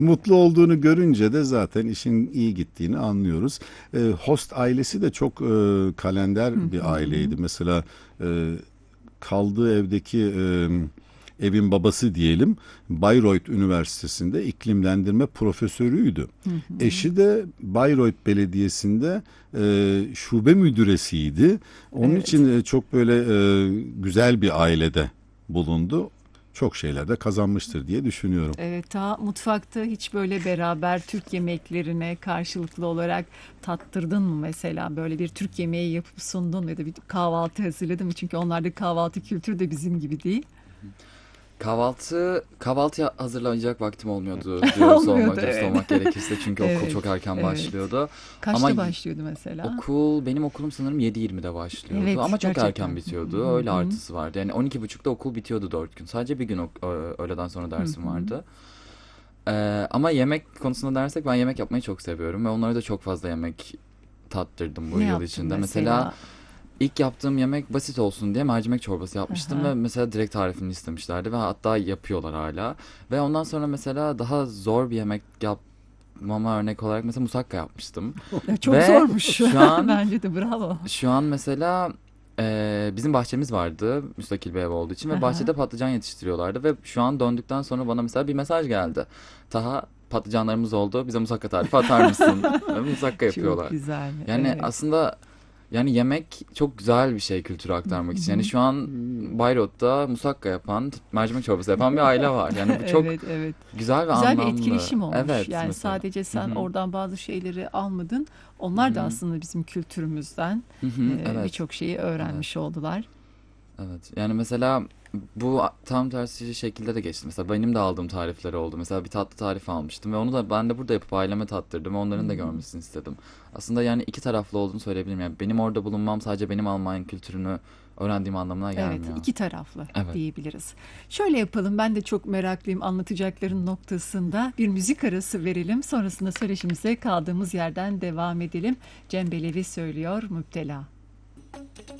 Mutlu olduğunu görünce de zaten işin iyi gittiğini anlıyoruz. Host ailesi de çok Hı kalender bir hı. aileydi. Mesela e, kaldığı evin babası diyelim, Bayreuth Üniversitesi'nde iklimlendirme profesörüydü. Hı hı. Eşi de Bayreuth Belediyesi'nde şube müdüresiydi. Onun Evet. için çok böyle güzel bir ailede bulundu. Çok şeyler de kazanmıştır diye düşünüyorum. Evet, ta mutfakta hiç böyle beraber Türk yemeklerine karşılıklı olarak tattırdın mı mesela? Böyle bir Türk yemeği yapıp sundun mu ya da bir kahvaltı hazırladın mı? Çünkü onlarda kahvaltı kültürü de bizim gibi değil. Kahvaltı hazırlanacak vaktim olmuyordu Olmuyordu, dürüst evet. olmak gerekirse çünkü okul Evet, çok erken evet. başlıyordu. Ama Kaçta başlıyordu mesela? benim okulum sanırım 7:20'de başlıyordu Evet, ama çok gerçekten. erken bitiyordu. Hı Öyle hı. artısı vardı. Yani 12.30'da okul bitiyordu 4 gün. Sadece bir gün öğleden sonra Hı dersim hı. vardı. Ama yemek konusunda dersek ben yemek yapmayı çok seviyorum ve onlara da çok fazla yemek tattırdım bu Ne yıl yaptın içinde. Mesela mesela? İlk yaptığım yemek basit olsun diye mercimek çorbası Hı yapmıştım hı. ve mesela direkt tarifini istemişlerdi ve hatta yapıyorlar hala. Ve ondan sonra mesela daha zor bir yemek yapmama örnek olarak mesela musakka yapmıştım. Çok Ve zormuş. şu an Bence de bravo. şu an mesela bizim bahçemiz vardı müstakil bir ev olduğu için Hı ve hı. bahçede patlıcan yetiştiriyorlardı ve şu an döndükten sonra bana mesela bir mesaj geldi. Taha, patlıcanlarımız oldu, bize musakka tarifi atar mısın? Ve musakka Çok yapıyorlar. güzel. Yani Evet. aslında yani yemek çok güzel bir şey kültürü Hı aktarmak için. Yani hı. şu an Bayreuth'ta musakka yapan, mercimek çorbası yapan bir aile var. Yani bu çok Evet, evet. güzel ve Güzel bir anlamlı. etkileşim olmuş. Evet Yani mesela. sadece Hı sen hı, oradan bazı şeyleri almadın. hı Onlar da hı, aslında bizim kültürümüzden hı hı, evet, birçok şeyi evet. öğrenmiş oldular. Evet. Yani mesela bu tam tersi şekilde de geçti. Mesela benim de aldığım tarifler oldu. Mesela bir tatlı tarifi almıştım ve onu da ben de burada yapıp aileme tattırdım ve onların da Hmm. görmesini istedim. Aslında yani iki taraflı olduğunu söyleyebilirim. Yani benim orada bulunmam sadece benim Alman kültürünü öğrendiğim anlamına Evet, gelmiyor. iki taraflı Evet. diyebiliriz. Şöyle yapalım, ben de çok meraklıyım anlatacakların noktasında. Bir müzik arası verelim, sonrasında söyleşimize kaldığımız yerden devam edelim. Cem Belevi söylüyor, Müptela.